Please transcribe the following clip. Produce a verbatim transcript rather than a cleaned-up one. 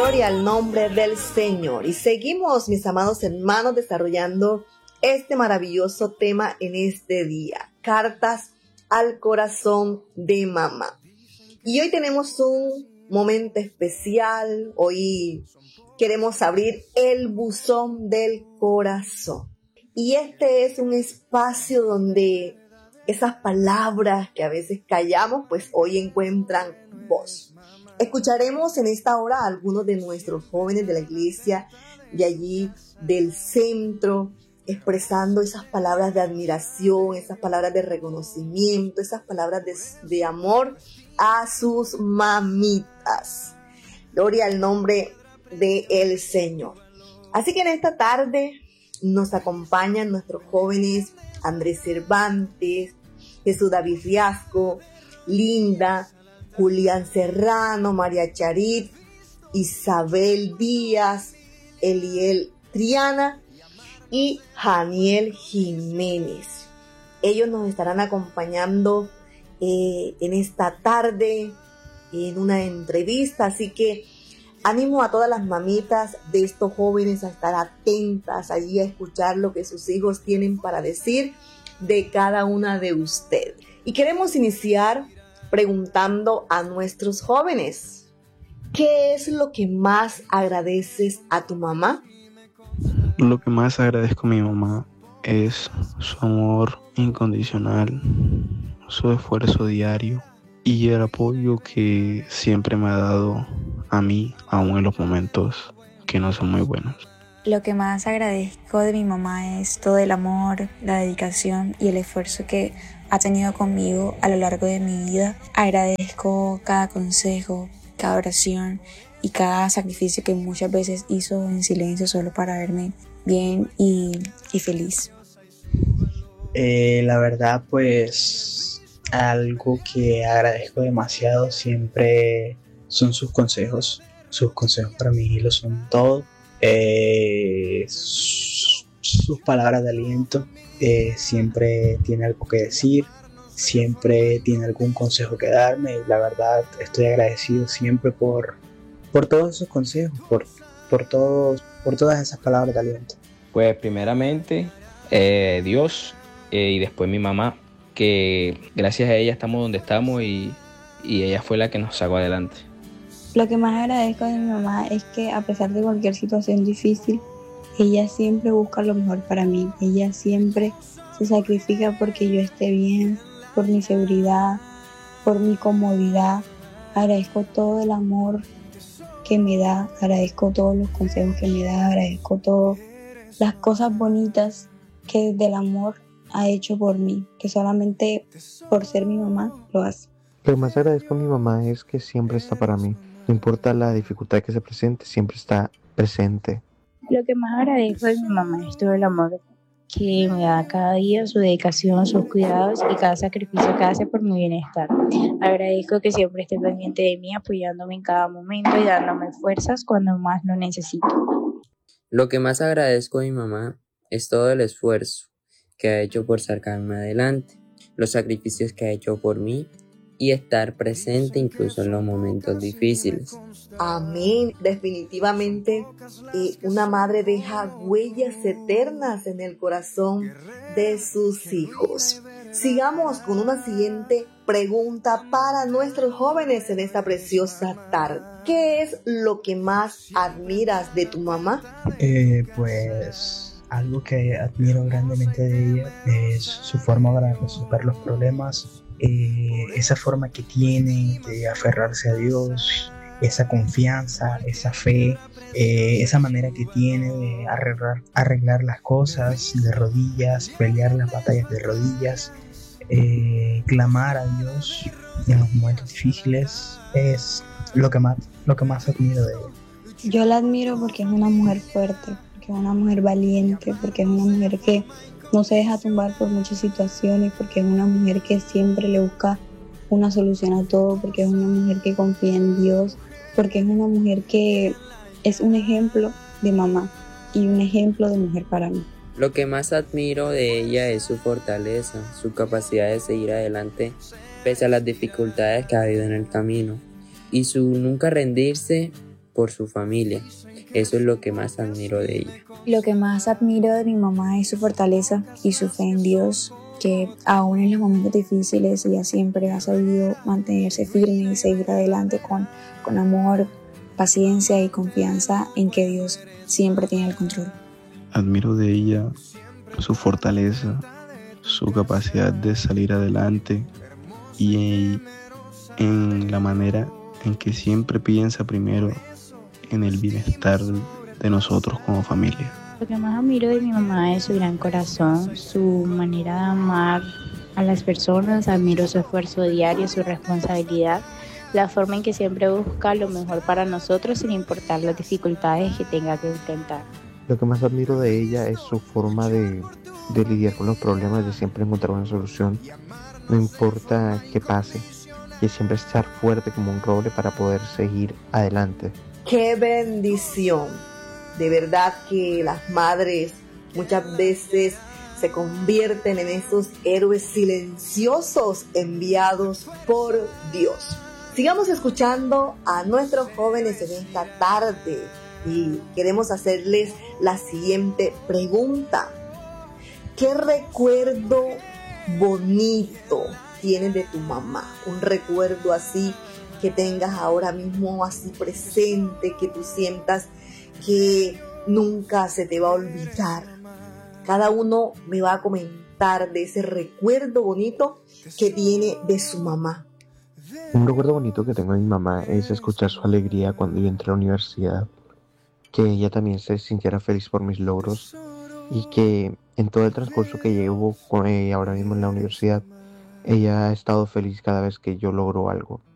Gloria al nombre del Señor. Y seguimos, mis amados hermanos, desarrollando este maravilloso tema en este día. Cartas al corazón de mamá. Y hoy tenemos un momento especial. Hoy queremos abrir el buzón del corazón. Y este es un espacio donde esas palabras que a veces callamos, pues hoy encuentran voz. Escucharemos en esta hora a algunos de nuestros jóvenes de la iglesia, de allí del centro, expresando esas palabras de admiración, esas palabras de reconocimiento, esas palabras de, de amor a sus mamitas. Gloria al nombre del Señor. Así que en esta tarde nos acompañan nuestros jóvenes Andrés Cervantes, Jesús David Riasco, Linda, Julián Serrano, María Charit, Isabel Díaz, Eliel Triana y Janiel Jiménez. Ellos nos estarán acompañando eh, en esta tarde en una entrevista, así que animo a todas las mamitas de estos jóvenes a estar atentas allí a escuchar lo que sus hijos tienen para decir de cada una de ustedes. Y queremos iniciar preguntando a nuestros jóvenes, ¿qué es lo que más agradeces a tu mamá? Lo que más agradezco a mi mamá es su amor incondicional, su esfuerzo diario y el apoyo que siempre me ha dado a mí, aún en los momentos que no son muy buenos. Lo que más agradezco de mi mamá es todo el amor, la dedicación y el esfuerzo que ha tenido conmigo a lo largo de mi vida. Agradezco cada consejo, cada oración y cada sacrificio que muchas veces hizo en silencio solo para verme bien y, y feliz. Eh, la verdad, pues algo que agradezco demasiado siempre son sus consejos. Sus consejos para mí lo son todo. Eh, sus, sus palabras de aliento. Eh, siempre tiene algo que decir, siempre tiene algún consejo que darme y la verdad estoy agradecido siempre por, por todos esos consejos, por, por, todos, por todas esas palabras de aliento. Pues primeramente eh, Dios eh, y después mi mamá, que gracias a ella estamos donde estamos y, y ella fue la que nos sacó adelante. Lo que más agradezco de mi mamá es que a pesar de cualquier situación difícil, ella siempre busca lo mejor para mí. Ella siempre se sacrifica porque yo esté bien, por mi seguridad, por mi comodidad. Agradezco todo el amor que me da, agradezco todos los consejos que me da, agradezco todas las cosas bonitas que desde el amor ha hecho por mí, que solamente por ser mi mamá lo hace. Lo que más agradezco a mi mamá es que siempre está para mí. No importa la dificultad que se presente, siempre está presente. Lo que más agradezco de mi mamá es todo el amor que me da cada día, su dedicación, sus cuidados y cada sacrificio que hace por mi bienestar. Agradezco que siempre esté pendiente de mí, apoyándome en cada momento y dándome fuerzas cuando más lo necesito. Lo que más agradezco de mi mamá es todo el esfuerzo que ha hecho por sacarme adelante, los sacrificios que ha hecho por mí y estar presente incluso en los momentos difíciles. Amén. Definitivamente eh, una madre deja huellas eternas en el corazón de sus hijos. Sigamos con una siguiente pregunta para nuestros jóvenes en esta preciosa tarde. ¿Qué es lo que más admiras de tu mamá? Eh, pues algo que admiro grandemente de ella es su forma para resolver los problemas. Eh, esa forma que tiene de aferrarse a Dios, esa confianza, esa fe, eh, esa manera que tiene de arreglar, arreglar las cosas de rodillas, pelear las batallas de rodillas, eh, clamar a Dios en los momentos difíciles, es lo que más, lo que más admiro de ella. Yo la admiro porque es una mujer fuerte, porque es una mujer valiente, porque es una mujer que no se deja tumbar por muchas situaciones, porque es una mujer que siempre le busca una solución a todo, porque es una mujer que confía en Dios, porque es una mujer que es un ejemplo de mamá y un ejemplo de mujer para mí. Lo que más admiro de ella es su fortaleza, su capacidad de seguir adelante pese a las dificultades que ha habido en el camino y su nunca rendirse por su familia. Eso es lo que más admiro de ella. Lo que más admiro de mi mamá es su fortaleza y su fe en Dios, que aún en los momentos difíciles ella siempre ha sabido mantenerse firme y seguir adelante con, con amor, paciencia y confianza en que Dios siempre tiene el control. Admiro de ella su fortaleza, su capacidad de salir adelante y en la manera en que siempre piensa primero en el bienestar de nosotros como familia. Lo que más admiro de mi mamá es su gran corazón, su manera de amar a las personas, admiro su esfuerzo diario, su responsabilidad, la forma en que siempre busca lo mejor para nosotros sin importar las dificultades que tenga que enfrentar. Lo que más admiro de ella es su forma de, de lidiar con los problemas, de siempre encontrar una solución, no importa qué pase, y siempre estar fuerte como un roble para poder seguir adelante. ¡Qué bendición! De verdad que las madres muchas veces se convierten en esos héroes silenciosos enviados por Dios. Sigamos escuchando a nuestros jóvenes en esta tarde y queremos hacerles la siguiente pregunta. ¿Qué recuerdo bonito tienes de tu mamá? Un recuerdo así que tengas ahora mismo así presente, que tú sientas que nunca se te va a olvidar. Cada uno me va a comentar de ese recuerdo bonito que tiene de su mamá. Un recuerdo bonito que tengo de mi mamá es escuchar su alegría cuando yo entré a la universidad, que ella también se sintiera feliz por mis logros y que en todo el transcurso que llevo con ella ahora mismo en la universidad, ella ha estado feliz cada vez que yo logro algo.